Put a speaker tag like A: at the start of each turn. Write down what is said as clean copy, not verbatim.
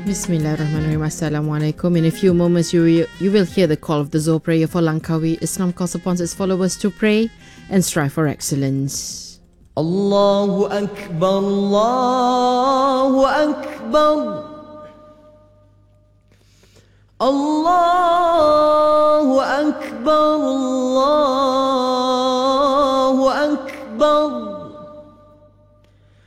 A: Bismillahirrahmanirrahim. Assalamualaikum. In a few moments, you will hear the call of the Zohar prayer for Langkawi. Islam calls upon its followers to pray and strive for excellence.
B: Allahu Akbar, Allahu Akbar, Allahu Akbar,